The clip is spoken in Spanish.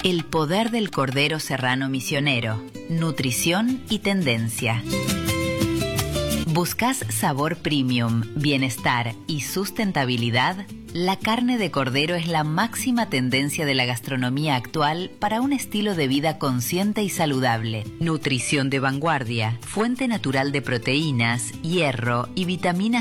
El poder del cordero serrano misionero, nutrición y tendencia. ¿Buscas sabor premium, bienestar y sustentabilidad? La carne de cordero es la máxima tendencia de la gastronomía actual para un estilo de vida consciente y saludable. Nutrición de vanguardia, fuente natural de proteínas, hierro y vitaminas